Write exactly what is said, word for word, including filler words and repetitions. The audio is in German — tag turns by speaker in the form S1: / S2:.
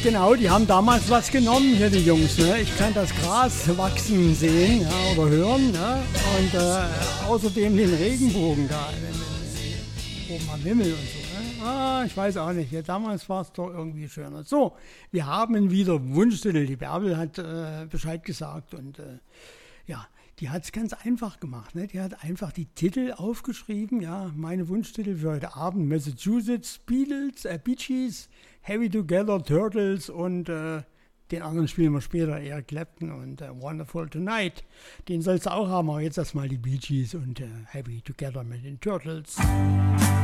S1: Genau, die haben damals was genommen hier, die Jungs. Ne? Ich kann das Gras wachsen sehen, ja, oder hören. Ne? Und äh, außerdem den Regenbogen da, oben am Himmel und so. Ne? Ah, ich weiß auch nicht. Ja, damals war es doch irgendwie schöner. So, wir haben wieder Wunschtitel. Die Bärbel hat äh, Bescheid gesagt und äh, ja, die hat es ganz einfach gemacht. Ne? Die hat einfach die Titel aufgeschrieben. Ja, meine Wunschtitel für heute Abend: Massachusetts, Beatles, äh, Bee Gees, Heavy Together, Turtles und äh, den anderen spielen wir später, Eric Clapton und äh, Wonderful Tonight. Den sollst du auch haben, aber jetzt erstmal die Bee Gees und äh, Heavy Together mit den Turtles.